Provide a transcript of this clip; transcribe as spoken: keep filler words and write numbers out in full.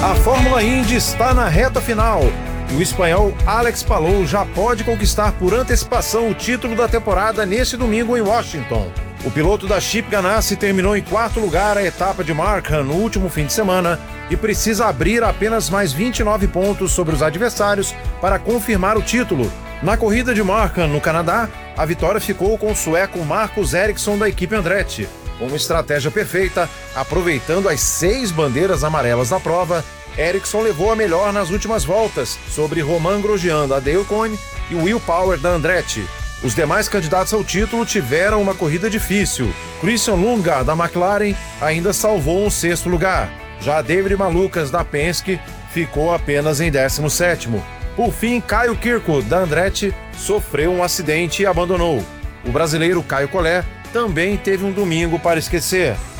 A Fórmula Indy está na reta final e o espanhol Alex Palou já pode conquistar por antecipação o título da temporada neste domingo em Washington. O piloto da Chip Ganassi terminou em quarto lugar a etapa de Markham no último fim de semana e precisa abrir apenas mais vinte e nove pontos sobre os adversários para confirmar o título. Na corrida de Markham, no Canadá, a vitória ficou com o sueco Marcus Ericsson da equipe Andretti. Com uma estratégia perfeita, aproveitando as seis bandeiras amarelas da prova, Ericsson levou a melhor nas últimas voltas sobre Romain Grosjean da Dale Coyne e Will Power da Andretti. Os demais candidatos ao título tiveram uma corrida difícil. Christian Lundgaard da McLaren ainda salvou um sexto lugar. Já David Malukas da Penske ficou apenas em décimo sétimo. Por fim, Kyle Kirkwood da Andretti sofreu um acidente e abandonou. O brasileiro Caio Collet também teve um domingo para esquecer.